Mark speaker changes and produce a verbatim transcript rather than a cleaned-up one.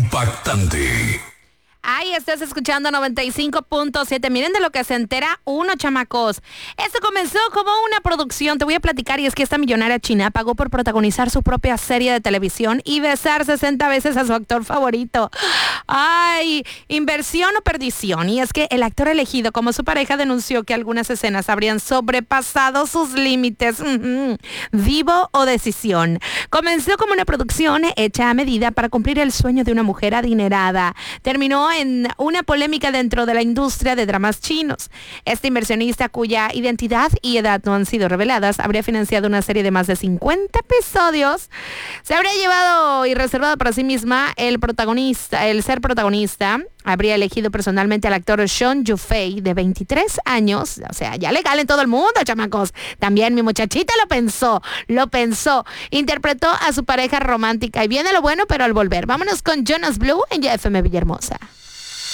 Speaker 1: impactante.
Speaker 2: Ahí estás escuchando noventa y cinco punto siete. Miren de lo que se entera uno, chamacos. Esto comenzó como una producción. Te voy a platicar, y es que esta millonaria china pagó por protagonizar su propia serie de televisión y besar sesenta veces a su actor favorito. Ay, inversión o perdición. Y es que el actor elegido como su pareja denunció que algunas escenas habrían sobrepasado sus límites. Uh-huh. Vivo o decisión. Comenzó como una producción hecha a medida para cumplir el sueño de una mujer adinerada. Terminó en una polémica dentro de la industria de dramas chinos. Este inversionista, cuya identidad y edad no han sido reveladas, habría financiado una serie de más de cincuenta episodios. Se habría llevado y reservado para sí misma el protagonista, el ser protagonista. Habría elegido personalmente al actor Sean Yufei, de veintitrés años. O sea, ya legal en todo el mundo, chamacos. También mi muchachita lo pensó, lo pensó. Interpretó a su pareja romántica. Y viene lo bueno, pero al volver. Vámonos con Jonas Blue en Y F M Villahermosa.